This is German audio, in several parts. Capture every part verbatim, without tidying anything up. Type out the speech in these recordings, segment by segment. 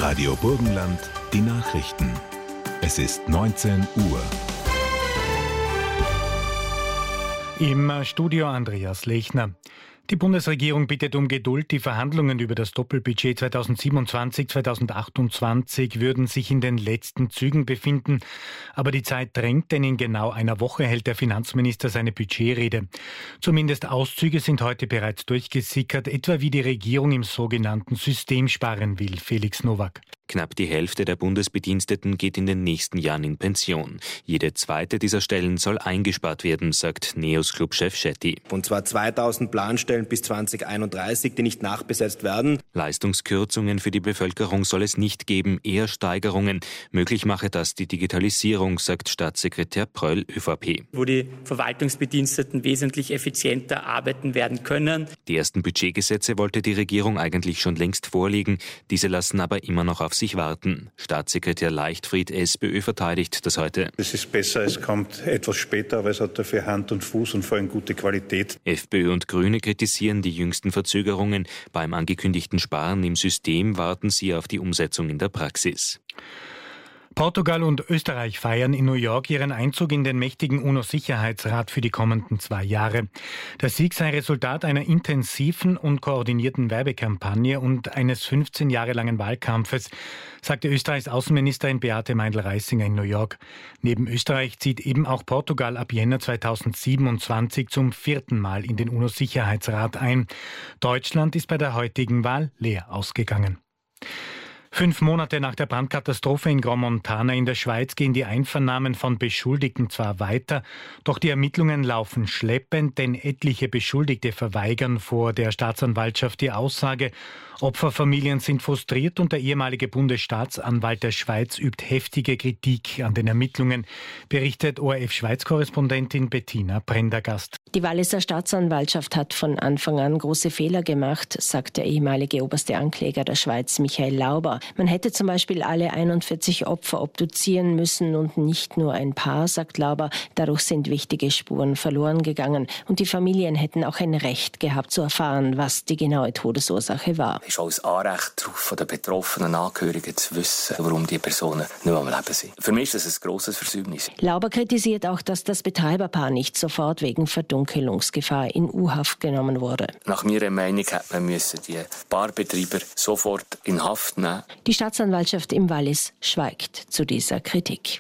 Radio Burgenland, die Nachrichten. Es ist neunzehn Uhr. Im Studio Andreas Lechner. Die Bundesregierung bittet um Geduld. Die Verhandlungen über das Doppelbudget zweitausendsiebenundzwanzig zweitausendachtundzwanzig würden sich in den letzten Zügen befinden. Aber die Zeit drängt, denn in genau einer Woche hält der Finanzminister seine Budgetrede. Zumindest Auszüge sind heute bereits durchgesickert, etwa wie die Regierung im sogenannten System sparen will. Felix Nowak. Knapp die Hälfte der Bundesbediensteten geht in den nächsten Jahren in Pension. Jede zweite dieser Stellen soll eingespart werden, sagt Neos-Club-Chef Schetti. Und zwar zweitausend Planstellen bis zweitausendeinunddreißig, die nicht nachbesetzt werden. Leistungskürzungen für die Bevölkerung soll es nicht geben, eher Steigerungen. Möglich mache das die Digitalisierung, sagt Staatssekretär Pröll, ÖVP. Wo die Verwaltungsbediensteten wesentlich effizienter arbeiten werden können. Die ersten Budgetgesetze wollte die Regierung eigentlich schon längst vorlegen. Diese lassen aber immer noch auf sich warten. Staatssekretär Leichtfried, SPÖ, verteidigt das heute. Es ist besser, es kommt etwas später, aber es hat dafür Hand und Fuß und vor allem gute Qualität. FPÖ und Grüne kritisieren die jüngsten Verzögerungen. Beim angekündigten Sparen im System warten sie auf die Umsetzung in der Praxis. Portugal und Österreich feiern in New York ihren Einzug in den mächtigen UNO-Sicherheitsrat für die kommenden zwei Jahre. Der Sieg sei Resultat einer intensiven und koordinierten Werbekampagne und eines fünfzehn Jahre langen Wahlkampfes, sagte Österreichs Außenministerin Beate Meindl-Reisinger in New York. Neben Österreich zieht eben auch Portugal ab Jänner zweitausendsiebenundzwanzig zum vierten Mal in den UNO-Sicherheitsrat ein. Deutschland ist bei der heutigen Wahl leer ausgegangen. Fünf Monate nach der Brandkatastrophe in Grand Montana in der Schweiz gehen die Einvernahmen von Beschuldigten zwar weiter, doch die Ermittlungen laufen schleppend, denn etliche Beschuldigte verweigern vor der Staatsanwaltschaft die Aussage. Opferfamilien sind frustriert und der ehemalige Bundesstaatsanwalt der Schweiz übt heftige Kritik an den Ermittlungen, berichtet O R F-Schweiz-Korrespondentin Bettina Prendergast. Die Walliser Staatsanwaltschaft hat von Anfang an große Fehler gemacht, sagt der ehemalige oberste Ankläger der Schweiz, Michael Lauber. Man hätte zum Beispiel alle einundvierzig Opfer obduzieren müssen und nicht nur ein paar, sagt Lauber. Dadurch sind wichtige Spuren verloren gegangen und die Familien hätten auch ein Recht gehabt zu erfahren, was die genaue Todesursache war. Es ist auch ein Anrecht darauf, von den betroffenen Angehörigen zu wissen, warum die Personen nicht mehr am Leben sind. Für mich ist das ein grosses Versäumnis. Lauber kritisiert auch, dass das Betreiberpaar nicht sofort wegen Verdunkelungsgefahr in U-Haft genommen wurde. Nach meiner Meinung hätte man müssen die Barbetreiber sofort in Haft nehmen. Die Staatsanwaltschaft im Wallis schweigt zu dieser Kritik.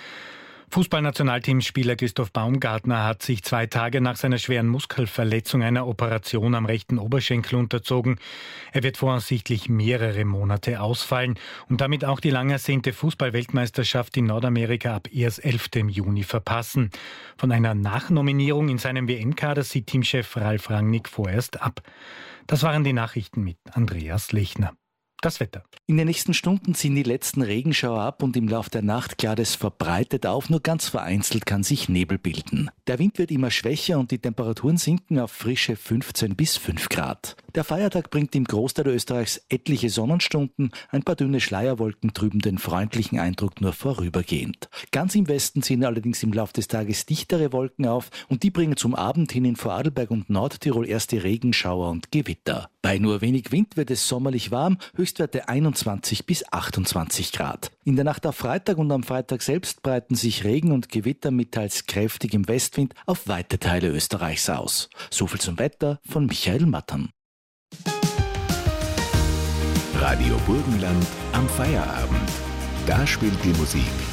Fußballnationalteamspieler Christoph Baumgartner hat sich zwei Tage nach seiner schweren Muskelverletzung einer Operation am rechten Oberschenkel unterzogen. Er wird voraussichtlich mehrere Monate ausfallen und damit auch die lang ersehnte Fußball-Weltmeisterschaft in Nordamerika ab erst elften Juni verpassen. Von einer Nachnominierung in seinem W M-Kader sieht Teamchef Ralf Rangnick vorerst ab. Das waren die Nachrichten mit Andreas Lechner. Das Wetter. In den nächsten Stunden ziehen die letzten Regenschauer ab und im Lauf der Nacht klart es verbreitet auf, nur ganz vereinzelt kann sich Nebel bilden. Der Wind wird immer schwächer und die Temperaturen sinken auf frische fünfzehn bis fünf Grad. Der Feiertag bringt im Großteil Österreichs etliche Sonnenstunden, ein paar dünne Schleierwolken trüben den freundlichen Eindruck nur vorübergehend. Ganz im Westen ziehen allerdings im Lauf des Tages dichtere Wolken auf und die bringen zum Abend hin in Vorarlberg und Nordtirol erste Regenschauer und Gewitter. Bei nur wenig Wind wird es sommerlich warm, Höchstwerte einundzwanzig bis achtundzwanzig Grad. In der Nacht auf Freitag und am Freitag selbst breiten sich Regen und Gewitter mit teils kräftigem Westwind auf weite Teile Österreichs aus. Soviel zum Wetter von Michael Mattern. Radio Burgenland am Feierabend. Da spielt die Musik